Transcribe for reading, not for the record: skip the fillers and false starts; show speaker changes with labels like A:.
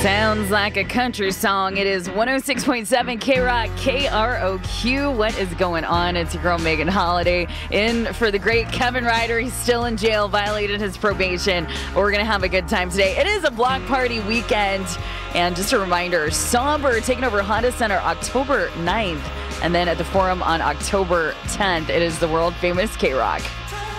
A: Sounds like a country song. It is 106.7 K-Rock, KROQ. What is going on? It's your girl, Megan Holiday, in for the great Kevin Ryder. He's still in jail, violated his probation. We're going to have a good time today. It is a block party weekend. And just a reminder, Somber taking over Honda Center October 9th. And then at the Forum on October 10th, it is the world famous K-Rock.